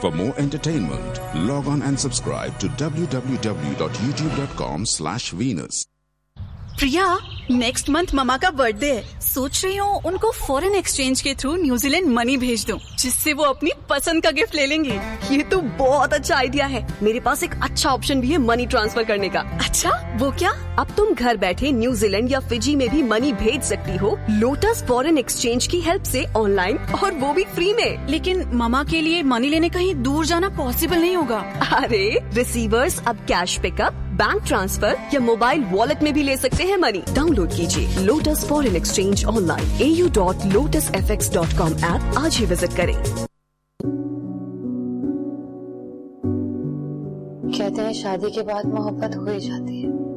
For more entertainment, log on and subscribe to www.youtube.com/Venus. Priya, next month mama का birthday है। सोच रही हूँ उनको फॉरेन एक्सचेंज के थ्रू न्यूजीलैंड मनी भेज दूँ, जिससे वो अपनी पसंद का गिफ्ट ले लेंगी। ये तो बहुत अच्छा आइडिया है। मेरे पास एक अच्छा ऑप्शन भी है मनी ट्रांसफर करने का। अच्छा, वो क्या? अब तुम घर बैठे न्यूजीलैंड या फिजी में भी मनी भेज सकती हो लोटस फॉरेन एक्सचेंज की हेल्प से ऑनलाइन, और वो भी फ्री में। लेकिन ममा के लिए मनी लेने कहीं दूर जाना पॉसिबल नहीं होगा। अरे रिसीवर्स अब कैश पिकअप, बैंक ट्रांसफर या मोबाइल वॉलेट में भी ले सकते हैं मनी। डाउनलोड कीजिए lotus foreign exchange online au.lotusfx.com app आज ही विजिट करें। कहते हैं शादी के बाद मोहब्बत हो ही जाती है,